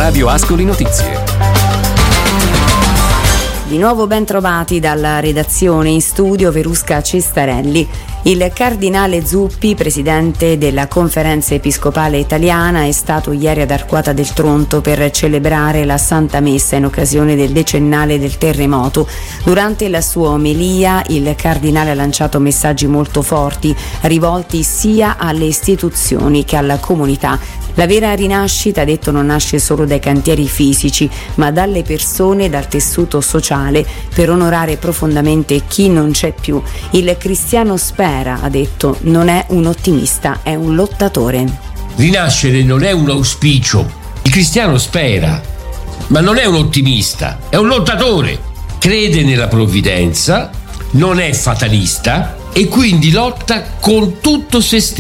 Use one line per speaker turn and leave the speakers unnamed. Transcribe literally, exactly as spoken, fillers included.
Radio Ascoli Notizie.
Di nuovo ben trovati dalla redazione, in studio Verusca Cestarelli. Il cardinale Zuppi, presidente della Conferenza Episcopale Italiana, è stato ieri ad Arquata del Tronto per celebrare la Santa Messa in occasione del decennale del terremoto. Durante la sua omelia il cardinale ha lanciato messaggi molto forti, rivolti sia alle istituzioni che alla comunità. La vera rinascita, ha detto, non nasce solo dai cantieri fisici, ma dalle persone e dal tessuto sociale, per onorare profondamente chi non c'è più. Il cristiano spera, ha detto, non è un ottimista, è un lottatore.
Rinascere non è un auspicio. Il cristiano spera, ma non è un ottimista, è un lottatore. Crede nella provvidenza, non è fatalista e quindi lotta con tutto se stesso.